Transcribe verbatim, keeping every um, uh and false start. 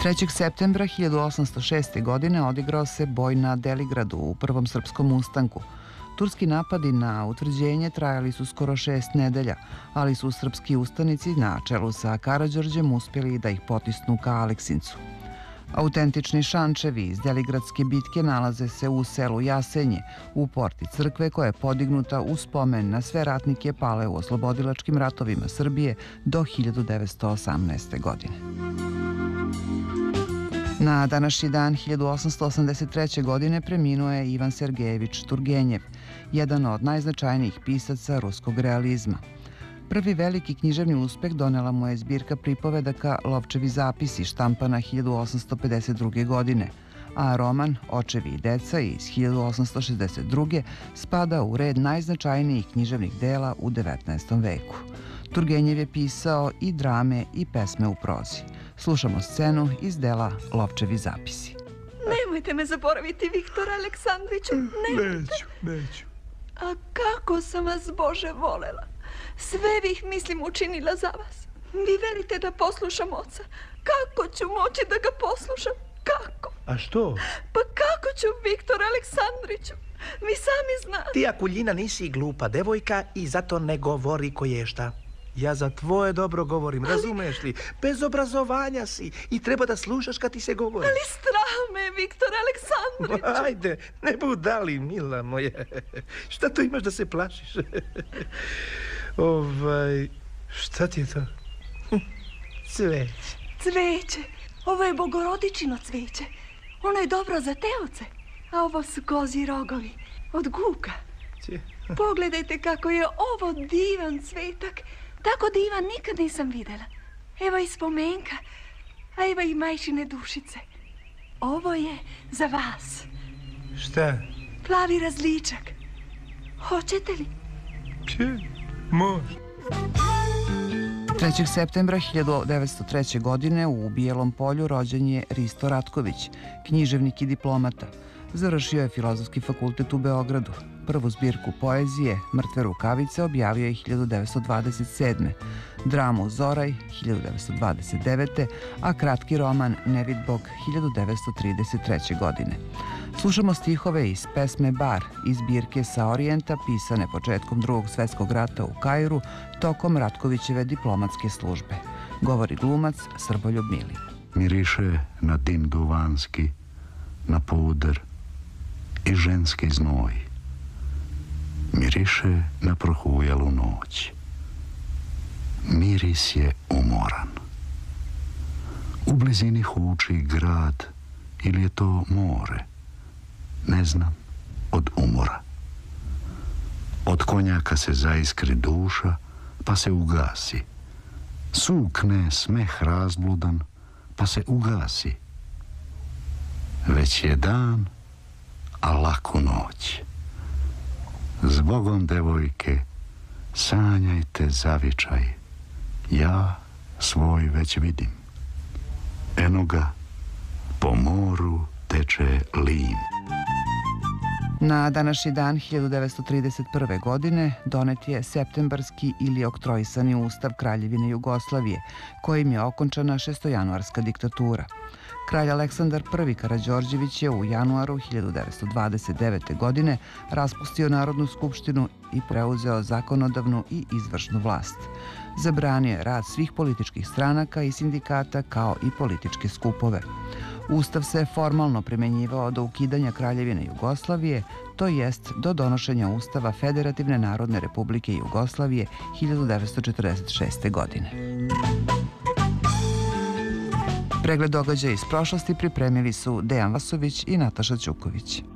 trećeg septembra hiljadu osamsto šeste. godine odigrao se boj na Deligradu u Prvom srpskom ustanku. Turski napadi na utvrđenje trajali su skoro šest nedelja, ali su srpski ustanici na čelu sa Karađorđem uspjeli da ih potisnu ka Aleksincu. Autentični šančevi iz Deligradske bitke nalaze se u selu Jasenje, u porti crkve koja je podignuta u spomen na sve ratnike pale u oslobodilačkim ratovima Srbije do hiljadu devetsto osamnaeste. godine. Na današnji dan hiljadu osamsto osamdeset treće. godine preminuo je Ivan Sergejevič Turgenjev, jedan od najznačajnijih pisaca ruskog realizma. Prvi veliki književni uspeh donela mu je zbirka pripovedaka Lovčevi zapisi, štampana hiljadu osamsto pedeset druge. godine, a roman Očevi i deca iz hiljadu osamsto šezdeset druge. spada u red najznačajnijih književnih dela u devetnaestom. veku. Turgenjev je pisao i drame i pesme u prozi. Slušamo scenu iz dela Lovčevi zapisi. Nemojte me zaboraviti, Viktor Aleksandriću, nemojte. Neću, neću. A kako sam vas, Bože, volela. Sve bih, mislim, učinila za vas. Vi velite da poslušam oca. Kako ću moći da ga poslušam? Kako? A što? Pa kako ću, Viktor Aleksandriću? Vi sami znate. Ti, Akuljina, nisi glupa devojka i zato ne govori koješta. Ja za tvoje dobro govorim, razumeš li? Bez obrazovanja si i treba da slušaš kad ti se govori. Ali strah me, Viktor Aleksandriću. Ajde, ne budali, mila moja. Šta tu imaš da se plašiš? Ovaj, šta ti je to? Cveće. Cveće. Ovo je bogorodičino cveće. Ono je dobro za teoce. A ovo su kozji rogovi od guka. Pogledajte kako je ovo divan cvetak. Tako divan nikad nisam videla. Evo i spomenka, a evo i majčine dušice. Ovo je za vas. Šta? Plavi različak. Hoćete li? Če, može. trećeg septembra hiljadu devetsto treće. godine u Bijelom Polju rođen je Risto Ratković, književnik i diplomata. Završio je Filozofski fakultet u Beogradu. Prvu zbirku poezije, Mrtve rukavice, objavio je hiljadu devetsto dvadeset sedme. Dramu Zoraj, hiljadu devetsto dvadeset devete. a kratki roman Nevidbog, hiljadu devetsto trideset treće. godine. Slušamo stihove iz pesme Bar, iz zbirke Sa Orijenta, pisane početkom Drugog svjetskog rata u Kairu, tokom Ratkovićeve diplomatske službe. Govori glumac Srboljub Mili. Miriše na dim duvanski, na puder i ženski znoj. Miriše na prohujalu noć. Miris je umoran. U blizini huči grad ili je to more. Ne znam, od umora. Od konjaka se zaiskri duša, pa se ugasi. Sukne smeh razbludan, pa se ugasi. Već je dan, a laku noć. Zbogom, devojke, sanjajte zavičaj. Ja svoj već vidim. Eno ga, po moru teče lim. Na današnji dan hiljadu devetsto trideset prve. godine donet je septembarski ili oktroisani ustav Kraljevine Jugoslavije, kojim je okončana šestojanuarska diktatura. Kralj Aleksandar prvi. Karađorđević je u januaru hiljadu devetsto dvadeset devete. godine raspustio Narodnu skupštinu i preuzeo zakonodavnu i izvršnu vlast. Zabranio je rad svih političkih stranaka i sindikata kao i političke skupove. Ustav se formalno primenjivao do ukidanja Kraljevine Jugoslavije, to jest do donošenja Ustava Federativne Narodne Republike Jugoslavije hiljadu devetsto četrdeset šeste. godine. Pregled događaja iz prošlosti pripremili su Dejan Vasović i Nataša Ćuković.